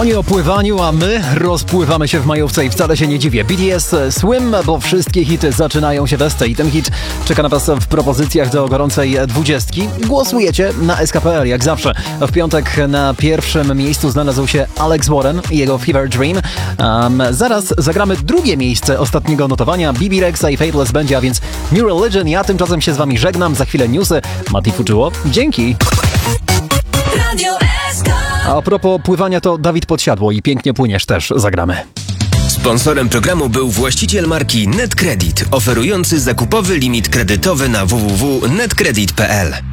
Oni o pływaniu, a my rozpływamy się w majówce i wcale się nie dziwię. BTS Swim, bo wszystkie hity zaczynają się westy i ten hit czeka na Was w propozycjach do gorącej 20. Głosujecie na SK.pl jak zawsze. W piątek na pierwszym miejscu znalazł się Alex Warren i jego Fever Dream. Zaraz zagramy drugie miejsce ostatniego notowania. Bibi Rexha i Faithless będzie, a więc New Religion. Ja tymczasem się z Wami żegnam. Za chwilę newsy. Mati Fuczyło. Dzięki. A propos pływania, to Dawid Podsiadło i Pięknie płyniesz też zagramy. Sponsorem programu był właściciel marki NetCredit, oferujący zakupowy limit kredytowy na www.netcredit.pl.